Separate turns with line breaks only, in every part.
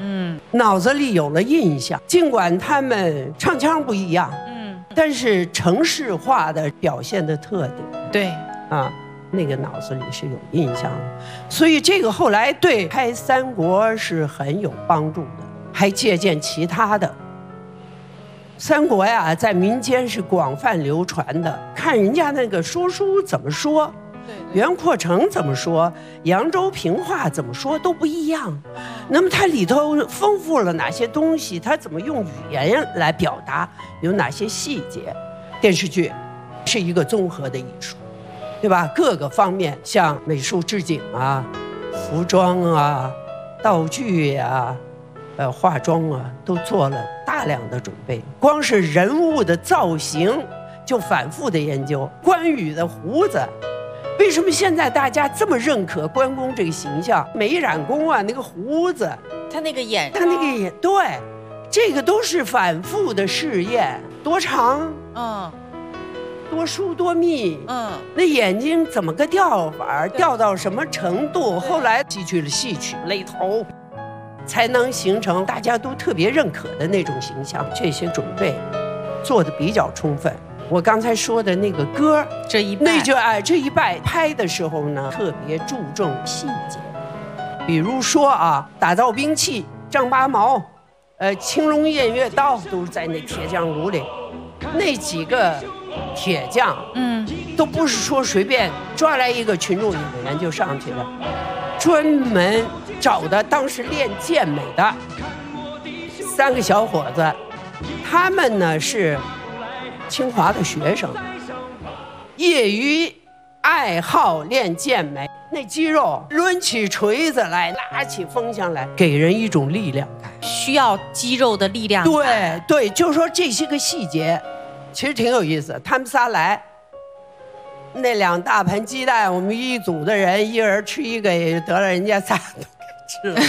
脑子里有了印象。尽管他们唱腔不一样，但是城市化的表现的特点，
对
啊，那个脑子里是有印象的。所以这个后来对拍三国是很有帮助的，还借鉴其他的。三国呀，在民间是广泛流传的，看人家那个说书怎么说，袁阔成怎么说，扬州评话怎么说都不一样。那么它里头丰富了哪些东西，它怎么用语言来表达，有哪些细节。电视剧是一个综合的艺术，对吧？各个方面，像美术置景啊、服装啊、道具啊、化妆啊，都做了大量的准备。光是人物的造型就反复的研究。关羽的胡子，为什么现在大家这么认可关公这个形象？没染工啊，那个胡子，
他那个眼，
对，这个都是反复的试验。多长？多疏多密，那眼睛怎么个掉法，掉到什么程度？后来吸取了戏曲类头，才能形成大家都特别认可的那种形象。这些准备做得比较充分。我刚才说的那个歌，这一拜拍的时候呢，特别注重细节，比如说啊，打造兵器，丈八矛，青龙偃月刀，都是在那铁匠炉里，那几个铁匠，都不是说随便抓来一个群众演员就上去了，专门找的当时练健美的3个小伙子，他们呢是清华的学生，业余爱好练健美，那肌肉抡起锤子来，拉起风箱来，给人一种力量感，
需要肌肉的力量感。
对，就是说这些个细节其实挺有意思。他们仨来，那2大盘鸡蛋，我们一组的人一人吃一个，也得了人家仨都给吃了。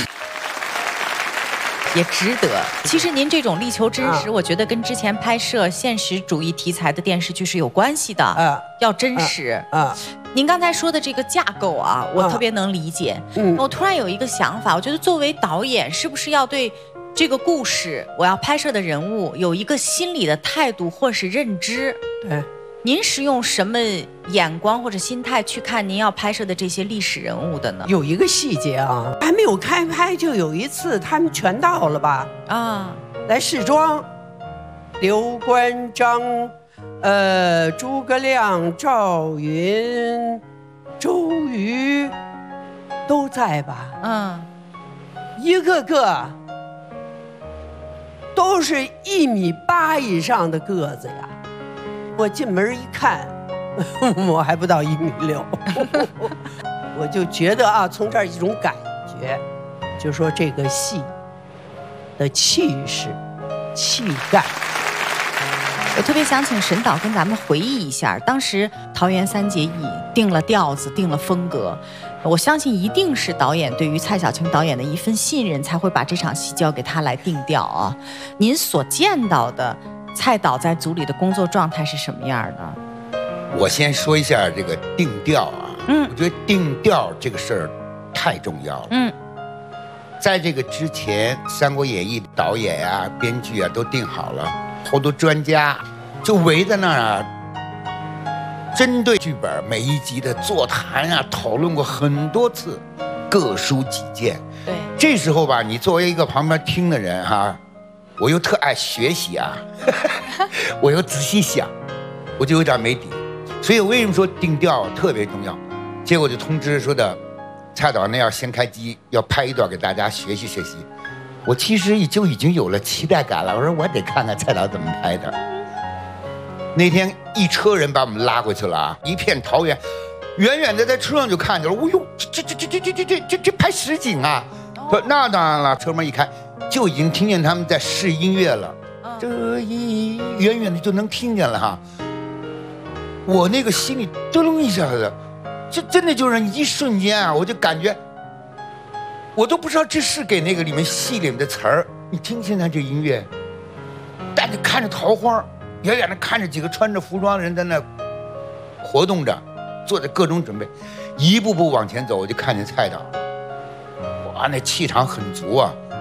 也值得。其实您这种力求真实，我觉得跟之前拍摄现实主义题材的电视剧是有关系的。要真实。您刚才说的这个架构啊，我特别能理解。我突然有一个想法，我觉得作为导演，是不是要对这个故事我要拍摄的人物有一个心理的态度或是认知？
对。
您是用什么眼光或者心态去看您要拍摄的这些历史人物的呢？
有一个细节啊，还没有开拍就有一次他们全到了吧？来试妆，刘关张，诸葛亮、赵云、周瑜都在吧？一个个都是1.8米以上的个子呀。我进门一看，我还不到1.6米，我就觉得啊，从这儿一种感觉，就说这个戏的气势、气概。
我特别想请沈导跟咱们回忆一下，当时桃园3结义定了调子，定了风格。我相信一定是导演对于蔡晓庆导演的一份信任，才会把这场戏交给他来定调啊。您所见到的蔡导在组里的工作状态是什么样的？
我先说一下这个定调啊。我觉得定调这个事儿太重要了。在这个之前，《三国演义》导演啊、编剧啊都定好了，好多专家就围在那儿啊，针对剧本每一集的座谈啊讨论过很多次，各抒己见。
对，
这时候吧，你作为一个旁边听的人哈，我又特爱学习啊，我又仔细想，我就有点没底。所以我为什么说定调特别重要？结果就通知说的，蔡导那要先开机，要拍一段给大家学习学习。我其实就已经有了期待感了，我说我得看看蔡导怎么拍的。那天一车人把我们拉过去了啊，一片桃园，远远的在车上就看见了，哦呦，这拍实景啊！说那当然了，车门一开，就已经听见他们在试音乐了，这远远的就能听见了哈。我那个心里噔一下子，这真的就是一瞬间啊，我就感觉，我都不知道这是给那个里面戏里面的词儿。你听现在这音乐，但你看着桃花，远远的看着几个穿着服装的人在那活动着，做着各种准备，一步步往前走，我就看见蔡导，哇，那气场很足啊。